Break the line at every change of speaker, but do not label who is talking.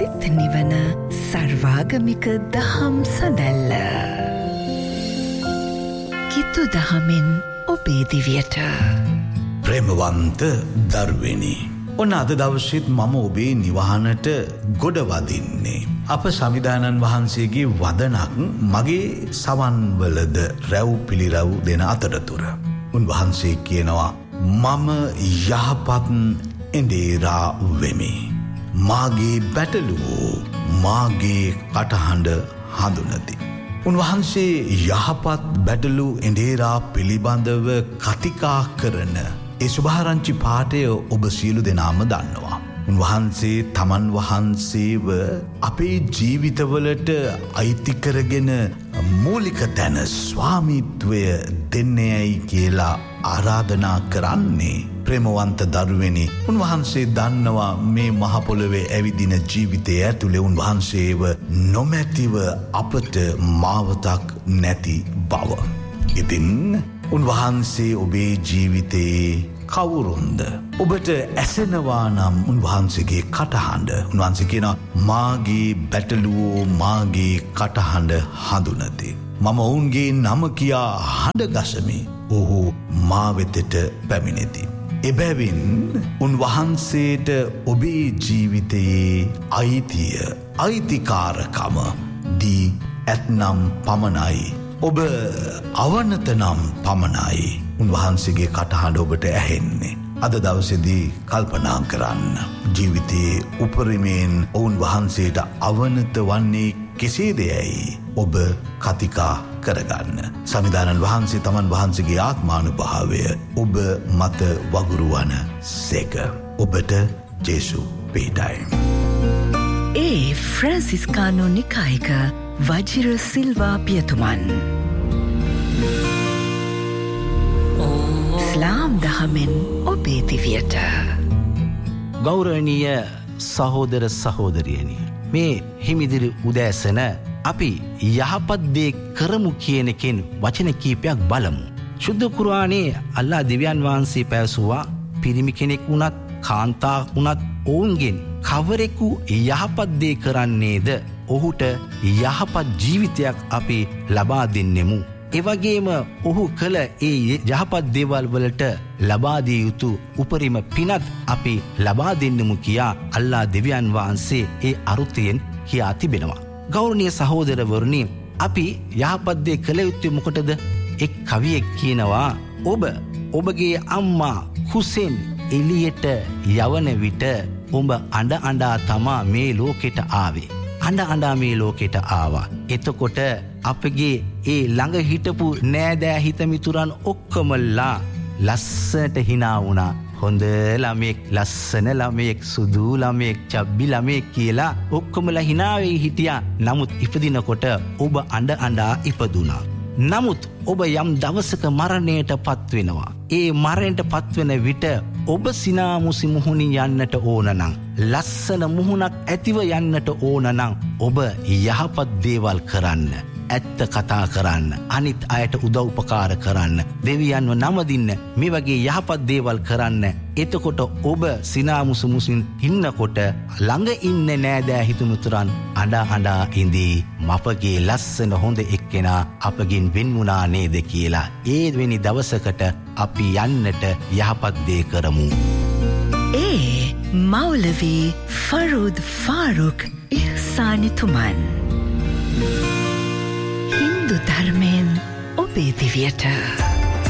සිත නිවන සර්වාගමික දහම් සඳැල්ල. කිතු දහමෙන් ඔබේ දිවියට.
ප්‍රේමවන්ත දරුවනි, ඔන්න අද දවසෙත් මම ඔබේ නිවහනට ගොඩ වදින්නේ. අප සංවිධානන් වහන්සේගේ වදනක් මගේ සවන්වලද රැව් පිළිරැව් දෙන අතරතුර. උන්වහන්සේ කියනවා, මම යහපත් එඳේරා වෙමි. මාගේ බැටළුවෝ මාගේ කටහඬ හඳුනති. උන්වහන්සේ යහපත් බැටළු එඳේරා පිළිබඳව කතිකා කරන ඒ සුභාරංචි පාඨය ඔබ සියලු දෙනාම දන්නවා. උන්වහන්සේ තමන් වහන්සේව අපේ ජීවිතවලට අයිති කරගෙන මූලික තැන ස්වාමිත්වය දෙන්නේයි කියලා ආරාධනා කරන්නේ. ප්‍රේමවන්ත දරුවනි, උන්වහන්සේ දන්නවා මේ මහ පොළොවේ ඇවිදින ජීවිතය ඇතුලේ උන්වහන්සේව නොමැතිව අපට මාවතක් නැති බව. ඉතින් උන්වහන්සේ ඔබේ ජීවිතයේ කවුරුන්ද? ඔබට ඇසෙනවා නම් උන්වහන්සේගේ කටහඬ. උන්වහන්සේ කියනවා, මාගේ බැටළුවෝ මාගේ කටහඬ හඳුනති. මම ඔවුන්ගේ නම කියා හඬ ගසමි. ඔහු මා වෙතට පැමිණෙති. එබැවින් උන්වහන්සේට ඔබේ ජීවිතයේ අයිතිකාරකම දී ඇත්නම් පමණයි. ඔබ අවනත නම් පමණයි උන්වහන්සේගේ කටහඬ ඔබට ඇහෙන්නේ. අද දවසේදී කල්පනා කරන්න, ජීවිතයේ උපරිමයෙන් ඔවුන් වහන්සේට අවනත වන්නේ කෙසේදයයි ඔබ කතිකා කරගන්න. සංවිධානන් වහන්සේ තමන් වහන්සේගේ ආත්මානුභාවය ඔබ මත වගුරුවන සේක. ඔබට ජේසු පීඩයි.
ඒ ෆ්‍රැන්සිස්කානෝ නිකායික වජිර සිල්වා පියතුමන්. ඉස්ලාම් දහමෙන් ඔබේ දිවියට.
ගෞරවනීය සහෝදර සහෝදරියනි, මේ හිමිදිරි උදෑසන අපි යහපත් දේ කරමු කියන එකෙන් වචන කීපයක් බලමු. ශුද්ධ කුර්ආනයේ අල්ලා දෙවියන් වහන්සේ පැවසුවා, පිරිමි කෙනෙක් වුණත් කාන්තා වුණත් ඔවුන්ගෙන් කවරෙකු යහපත් දේ කරන්නේද ඔහුට යහපත් ජීවිතයක් අපි ලබා දෙන්නෙමු. එවැගේම ඔහු කළ ඒ යහපත් දේවල් වලට ලබා දිය යුතු උපරිම පිනත් අපි ලබා දෙන්නෙමු කියා අල්ලා දෙවියන් වහන්සේ ඒ අරුතයෙන් කියා තිබෙනවා. ගෞරවනීය සහෝදරවරුනි, අපි යහපත් දේ කළ යුත්තේ මොකටද? එක් කවියෙක් කියනවා, ඔබගේ අම්මා කුසෙන් එළියට යවන විට ඔබ අඬ අඬා තමා මේ ලෝකෙට ආවේ. අඬ අඬා මේ ලෝකෙට ආවා. එතකොට අපගේ ඒ ළඟ හිටපු නෑදෑ හිතමිතුරන් ඔක්කොමලා ලස්සනට hina වුණා. හොඳ ළමෙක්, ලස්සන ළමෙක්, සුදු ළමෙක්, චබ්බි ළමෙක් කියලා ඔක්කොමලා hina වෙයි හිටියා. නමුත් ඉපදිනකොට ඔබ අඬ අඬා ඉපදුනා. නමුත් ඔබ යම් දවසක මරණයට පත් වෙනවා. ඒ මරණයට පත්වෙන විට ඔබ සිනාමුසි මුහුණින් යන්නට ඕන නම්, ලස්සන මුහුණක් ඇතිව යන්නට ඕන නම් ඔබ යහපත් දේවල් කරන්න, ඇත්ත කතා කරන්න, අනිත් අයට උදව් උපකාර කරන්න, දෙවියන්ව නමදින්න, මේ වගේ යහපත් දේවල් කරන්න. එතකොට ඔබ සිනාමුසු මුසින් ඉන්නකොට ළඟ ඉන්න නෑදෑ හිතුමුතුරන් අඬා අඬා ඉඳී, මපගේ ලස්සන හොඳ එක්කෙනා අපගෙන් වෙන් වුණා නේද කියලා. ඒ වෙනි දවසකට අපි යන්නට යහපත් දේ කරමු.
ඒ මෞලවී ෆරූද් ෆාරුක් ඉහ්සානිතුමන්. හින්දු ධර්මයෙන් ඔබේ දිවියට.